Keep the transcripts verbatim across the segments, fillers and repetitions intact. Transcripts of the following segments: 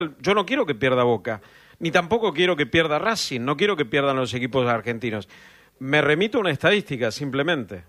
Yo no quiero que pierda Boca, ni tampoco quiero que pierda Racing, no quiero que pierdan los equipos argentinos. Me remito a una estadística, simplemente.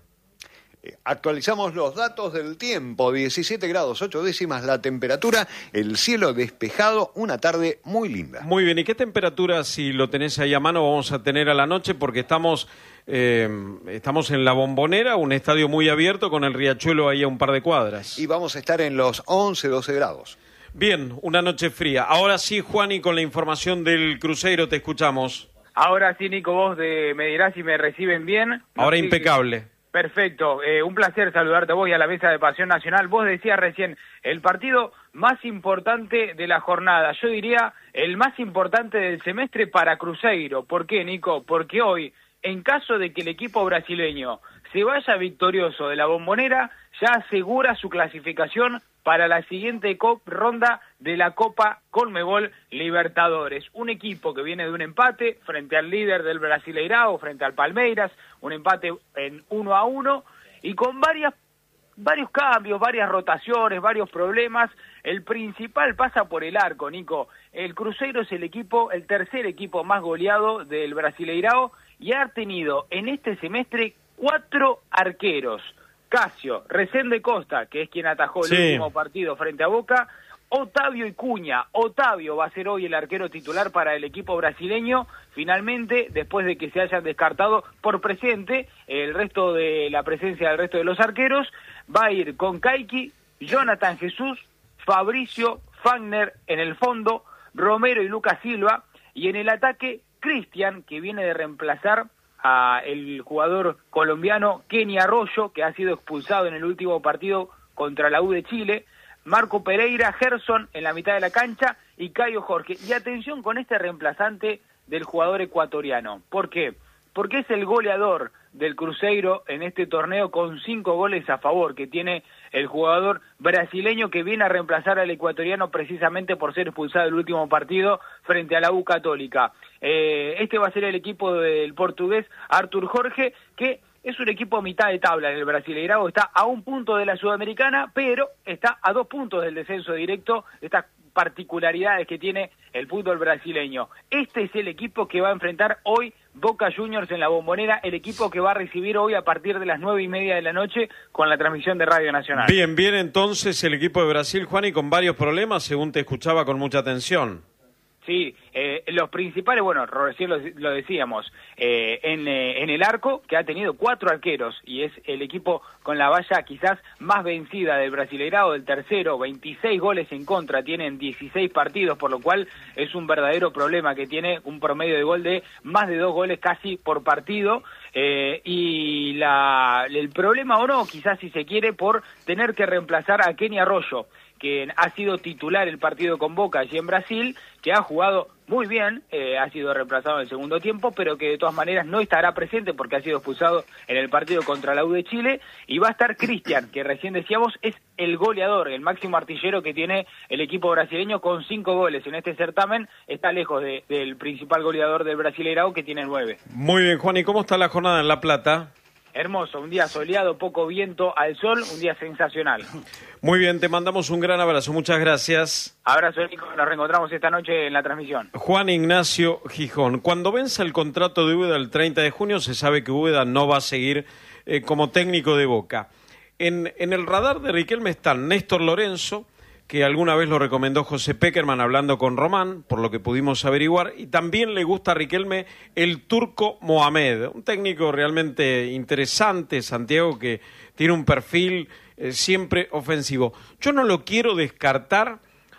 Actualizamos los datos del tiempo, diecisiete grados ocho décimas la temperatura, el cielo despejado, una tarde muy linda. Muy bien, ¿y qué temperatura, si lo tenés ahí a mano, vamos a tener a la noche? Porque estamos, eh, estamos en La Bombonera, un estadio muy abierto con el riachuelo ahí a un par de cuadras. Y vamos a estar en los once, doce grados. Bien, una noche fría. Ahora sí, Juani, con la información del Cruzeiro, te escuchamos. Ahora sí, Nico, vos de, me dirás si me reciben bien. Ahora sí, impecable. Perfecto, eh, un placer saludarte a vos y a la mesa de Pasión Nacional. Vos decías recién, el partido más importante de la jornada, yo diría el más importante del semestre para Cruzeiro. ¿Por qué, Nico? Porque hoy, en caso de que el equipo brasileño se vaya victorioso de la Bombonera, ya asegura su clasificación para la siguiente ronda de la Copa Conmebol Libertadores. Un equipo que viene de un empate frente al líder del Brasileirao, frente al Palmeiras, un empate en uno a uno, y con varias, varios cambios, varias rotaciones, varios problemas. El principal pasa por el arco, Nico. El Cruzeiro es el equipo, el tercer equipo más goleado del Brasileirao, y ha tenido en este semestre cuatro arqueros. Casio, Resende Costa, que es quien atajó el sí. último partido frente a Boca, Otavio y Cuña. Otavio va a ser hoy el arquero titular para el equipo brasileño, finalmente, después de que se hayan descartado por presente el resto de la presencia del resto de los arqueros. Va a ir con Caiki, Jonathan Jesús, Fabricio, Fagner en el fondo, Romero y Lucas Silva, y en el ataque, Cristian, que viene de reemplazar a el jugador colombiano Kenny Arroyo, que ha sido expulsado en el último partido contra la U de Chile, Marco Pereira, Gerson en la mitad de la cancha y Caio Jorge. Y atención con este reemplazante del jugador ecuatoriano. ¿Por qué? Porque es el goleador del Cruzeiro en este torneo con cinco goles a favor, que tiene el jugador brasileño que viene a reemplazar al ecuatoriano precisamente por ser expulsado el último partido frente a la U Católica. Eh, este va a ser el equipo del portugués Artur Jorge, que es un equipo a mitad de tabla en el Brasileirao, está a un punto de la Sudamericana, pero está a dos puntos del descenso directo, estas particularidades que tiene el fútbol brasileño. Este es el equipo que va a enfrentar hoy Boca Juniors en la Bombonera, el equipo que va a recibir hoy a partir de las nueve y media de la noche con la transmisión de Radio Nacional. Bien, bien, entonces el equipo de Brasil, Juan, y con varios problemas, según te escuchaba con mucha atención. Sí, eh, los principales, bueno, recién lo, lo decíamos, eh, en, eh, en el arco, que ha tenido cuatro arqueros, y es el equipo con la valla quizás más vencida del Brasileirao, del tercero, veintiséis goles en contra, tienen dieciséis partidos, por lo cual es un verdadero problema, que tiene un promedio de gol de más de dos goles casi por partido, eh, y la, el problema o no, quizás si se quiere, por tener que reemplazar a Kenny Arroyo, que ha sido titular el partido con Boca allí en Brasil, que ha jugado muy bien, eh, ha sido reemplazado en el segundo tiempo, pero que de todas maneras no estará presente porque ha sido expulsado en el partido contra la U de Chile, y va a estar Cristian, que recién decíamos es el goleador, el máximo artillero que tiene el equipo brasileño con cinco goles en este certamen, está lejos de, del principal goleador del Brasileirao, que tiene nueve. Muy bien, Juan, ¿y cómo está la jornada en La Plata? Hermoso, un día soleado, poco viento al sol, un día sensacional. Muy bien, te mandamos un gran abrazo, muchas gracias. Abrazo, Nico, nos reencontramos esta noche en la transmisión. Juan Ignacio Gijón, cuando venza el contrato de Úbeda el treinta de junio, se sabe que Úbeda no va a seguir eh, como técnico de Boca. En, en el radar de Riquelme están Néstor Lorenzo, que alguna vez lo recomendó José Peckerman hablando con Román, por lo que pudimos averiguar, y también le gusta a Riquelme el turco Mohamed, un técnico realmente interesante, Santiago, que tiene un perfil eh, siempre ofensivo. Yo no lo quiero descartar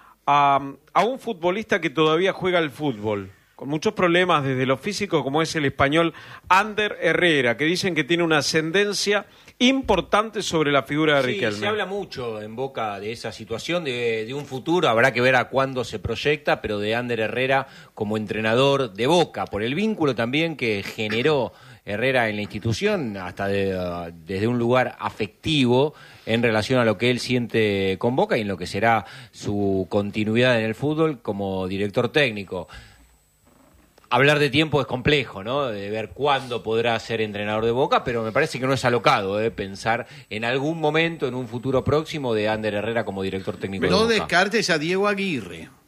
a, a un futbolista que todavía juega al fútbol, con muchos problemas desde lo físico, como es el español Ander Herrera, que dicen que tiene una ascendencia importante sobre la figura de sí, Riquelme. Se habla mucho en Boca de esa situación, de, de un futuro, habrá que ver a cuándo se proyecta, pero de Ander Herrera como entrenador de Boca, por el vínculo también que generó Herrera en la institución, hasta de, uh, desde un lugar afectivo en relación a lo que él siente con Boca y en lo que será su continuidad en el fútbol como director técnico. Hablar de tiempo es complejo, ¿no? De ver cuándo podrá ser entrenador de Boca, pero me parece que no es alocado ¿eh? pensar en algún momento, en un futuro próximo, de Ander Herrera como director técnico no de Boca. No descartes a Diego Aguirre.